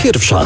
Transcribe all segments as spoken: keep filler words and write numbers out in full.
pierwsza.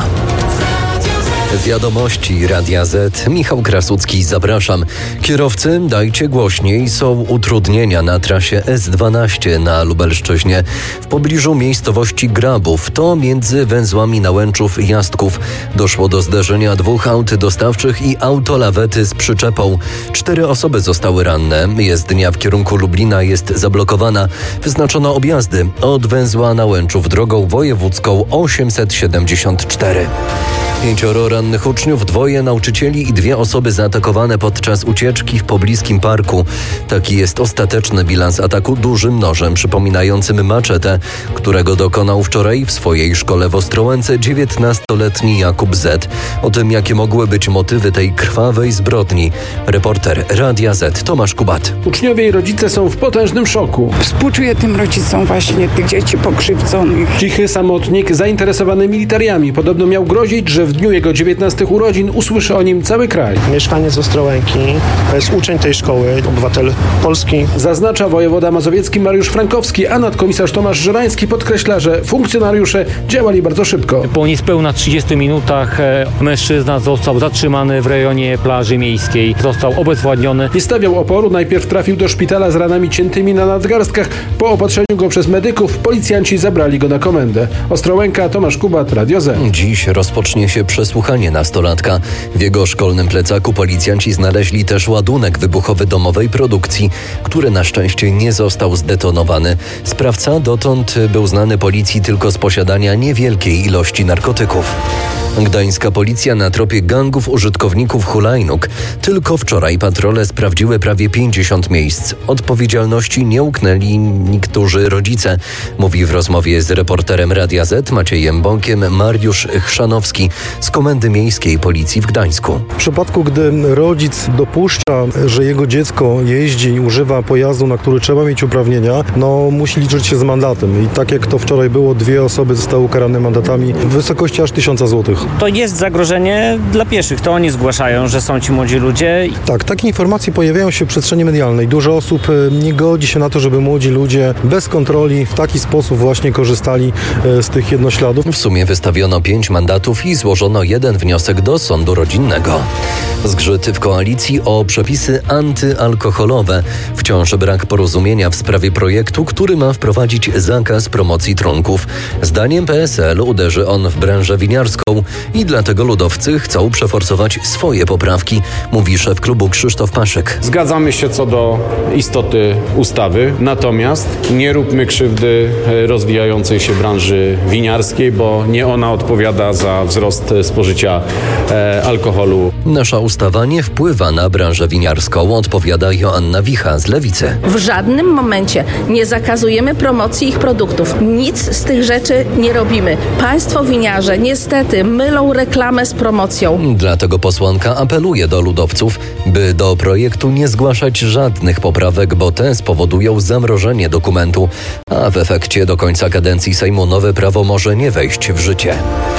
Wiadomości Radia Z. Michał Krasucki, zapraszam. Kierowcy, dajcie głośniej, są utrudnienia na trasie S dwanaście na Lubelszczyźnie. W pobliżu miejscowości Grabów, to między węzłami Nałęczów i Jastków. Doszło do zderzenia dwóch aut dostawczych i autolawety z przyczepą. Cztery osoby zostały ranne. Jezdnia w kierunku Lublina jest zablokowana. Wyznaczono objazdy od węzła Nałęczów drogą wojewódzką osiemset siedemdziesiąt cztery. Pięcioro rannych uczniów, dwoje nauczycieli i dwie osoby zaatakowane podczas ucieczki w pobliskim parku. Taki jest ostateczny bilans ataku dużym nożem przypominającym maczetę, którego dokonał wczoraj w swojej szkole w Ostrołęce dziewiętnastoletni Jakub Z. O tym, jakie mogły być motywy tej krwawej zbrodni, reporter Radia Z Tomasz Kubat. Uczniowie i rodzice są w potężnym szoku. Współczuję tym rodzicom właśnie tych dzieci pokrzywdzonych. Cichy samotnik zainteresowany militariami podobno miał grozić, że w dniu jego dziewiętnastych urodzin usłyszy o nim cały kraj. Mieszkaniec z Ostrołęki, to jest uczeń tej szkoły, obywatel Polski. Zaznacza wojewoda mazowiecki Mariusz Frankowski, a nadkomisarz Tomasz Żerański podkreśla, że funkcjonariusze działali bardzo szybko. Po niespełna trzydziestu minutach mężczyzna został zatrzymany w rejonie plaży miejskiej. Został obezwładniony. Nie stawiał oporu, najpierw trafił do szpitala z ranami ciętymi na nadgarstkach. Po opatrzeniu go przez medyków policjanci zabrali go na komendę. Ostrołęka, Tomasz Kubat, Radio Z. Dziś rozpocznie się przesłuchanie nastolatka. W jego szkolnym plecaku policjanci znaleźli też ładunek wybuchowy domowej produkcji, który na szczęście nie został zdetonowany. Sprawca dotąd był znany policji tylko z posiadania niewielkiej ilości narkotyków. Gdańska policja na tropie gangów użytkowników hulajnóg. Tylko wczoraj patrole sprawdziły prawie pięćdziesiąt miejsc. Odpowiedzialności nie uknęli niektórzy rodzice, mówi w rozmowie z reporterem Radia Z Maciejem Bąkiem Mariusz Chrzanowski z Komendy Miejskiej Policji w Gdańsku. W przypadku, gdy rodzic dopuszcza, że jego dziecko jeździ i używa pojazdu, na który trzeba mieć uprawnienia, no musi liczyć się z mandatem. I tak jak to wczoraj było, dwie osoby zostały ukarane mandatami w wysokości aż tysiąca złotych. To jest zagrożenie dla pieszych. To oni zgłaszają, że są ci młodzi ludzie. Tak, takie informacje pojawiają się w przestrzeni medialnej. Dużo osób nie godzi się na to, żeby młodzi ludzie bez kontroli w taki sposób właśnie korzystali z tych jednośladów. W sumie wystawiono pięć mandatów i złożono jeden wniosek do sądu rodzinnego. Zgrzyty w koalicji o przepisy antyalkoholowe. Wciąż brak porozumienia w sprawie projektu, który ma wprowadzić zakaz promocji trunków. Zdaniem P S L uderzy on w branżę winiarską i dlatego ludowcy chcą przeforsować swoje poprawki, mówi szef klubu Krzysztof Paszyk. Zgadzamy się co do istoty ustawy, natomiast nie róbmy krzywdy rozwijającej się branży winiarskiej, bo nie ona odpowiada za wzrost spożycia e, alkoholu. Nasza ustawa nie wpływa na branżę winiarską, odpowiada Joanna Wicha z Lewicy. W żadnym momencie nie zakazujemy promocji ich produktów. Nic z tych rzeczy nie robimy. Państwo winiarze niestety mylą reklamę z promocją. Dlatego posłanka apeluje do ludowców, by do projektu nie zgłaszać żadnych poprawek, bo te spowodują zamrożenie dokumentu, a w efekcie do końca kadencji Sejmu nowe prawo może nie wejść w życie.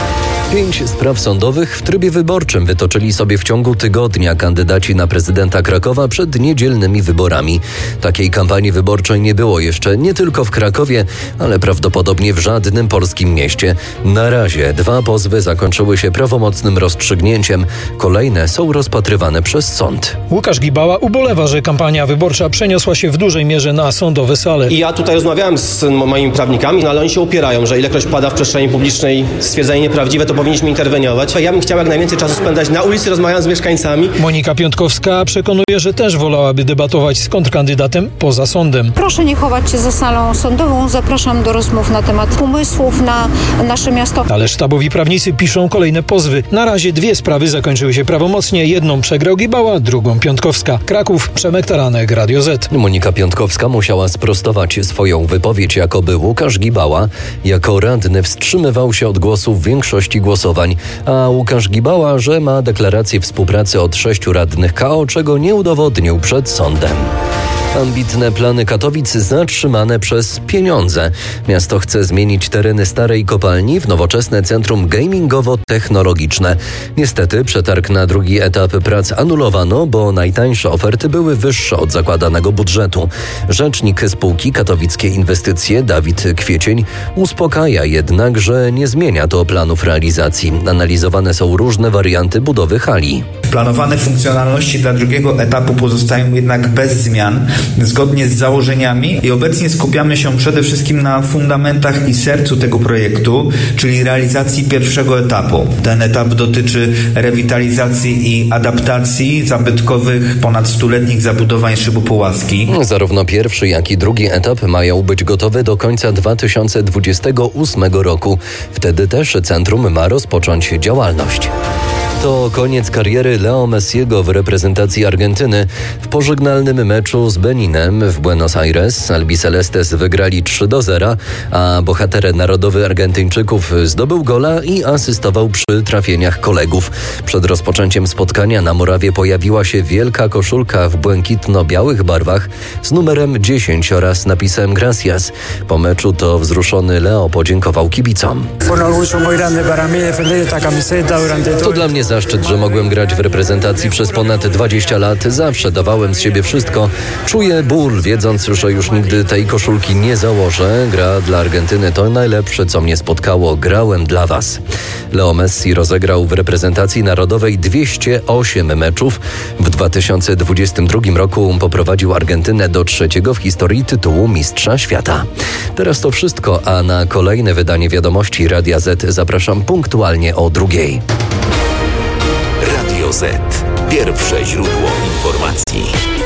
Pięć spraw sądowych w trybie wyborczym wytoczyli sobie w ciągu tygodnia kandydaci na prezydenta Krakowa przed niedzielnymi wyborami. Takiej kampanii wyborczej nie było jeszcze nie tylko w Krakowie, ale prawdopodobnie w żadnym polskim mieście. Na razie dwa pozwy zakończyły się prawomocnym rozstrzygnięciem. Kolejne są rozpatrywane przez sąd. Łukasz Gibała ubolewa, że kampania wyborcza przeniosła się w dużej mierze na sądowe sale. I ja tutaj rozmawiałem z moimi prawnikami, no ale oni się upierają, że ilekroć pada w przestrzeni publicznej stwierdzenie nieprawdziwe, to powinniśmy interweniować. Ja bym chciał jak najwięcej czasu spędzać na ulicy, rozmawiając z mieszkańcami. Monika Piątkowska przekonuje, że też wolałaby debatować z kontrkandydatem poza sądem. Proszę nie chować się za salą sądową. Zapraszam do rozmów na temat pomysłów na nasze miasto. Ale sztabowi prawnicy piszą kolejne pozwy. Na razie dwie sprawy zakończyły się prawomocnie. Jedną przegrał Gibała, drugą Piątkowska. Kraków, Przemek Taranek, Radio Z. Monika Piątkowska musiała sprostować swoją wypowiedź, jakoby Łukasz Gibała jako radny wstrzymywał się od głosu w większości głosowań, a Łukasz Gibała, że ma deklarację współpracy od sześciu radnych K O, czego nie udowodnił przed sądem. Ambitne plany Katowic zatrzymane przez pieniądze. Miasto chce zmienić tereny starej kopalni w nowoczesne centrum gamingowo-technologiczne. Niestety przetarg na drugi etap prac anulowano, bo najtańsze oferty były wyższe od zakładanego budżetu. Rzecznik spółki Katowickie Inwestycje Dawid Kwiecień uspokaja jednak, że nie zmienia to planów realizacji. Analizowane są różne warianty budowy hali. Planowane funkcjonalności dla drugiego etapu pozostają jednak bez zmian, zgodnie z założeniami i obecnie skupiamy się przede wszystkim na fundamentach i sercu tego projektu, czyli realizacji pierwszego etapu. Ten etap dotyczy rewitalizacji i adaptacji zabytkowych ponad stuletnich zabudowań szybu Puławski. Zarówno pierwszy, jak i drugi etap mają być gotowe do końca dwa tysiące dwudziestego ósmego roku. Wtedy też centrum ma rozpocząć działalność. To koniec kariery Leo Messiego w reprezentacji Argentyny. W pożegnalnym meczu z Beninem w Buenos Aires Albicelestes wygrali trzy do zera, a bohater narodowy Argentyńczyków zdobył gola i asystował przy trafieniach kolegów. Przed rozpoczęciem spotkania na murawie pojawiła się wielka koszulka w błękitno-białych barwach z numerem dziesięć oraz napisem Gracias. Po meczu to wzruszony Leo podziękował kibicom. To dla mnie zaszczyt, że mogłem grać w reprezentacji przez ponad dwadzieścia lat. Zawsze dawałem z siebie wszystko. Czuję ból, wiedząc, że już nigdy tej koszulki nie założę. Gra dla Argentyny to najlepsze, co mnie spotkało. Grałem dla was. Leo Messi rozegrał w reprezentacji narodowej dwieście osiem meczów. W dwa tysiące dwudziestym drugim roku poprowadził Argentynę do trzeciego w historii tytułu mistrza świata. Teraz to wszystko, a na kolejne wydanie Wiadomości Radia Z zapraszam punktualnie o drugiej. Radio Z. Pierwsze źródło informacji.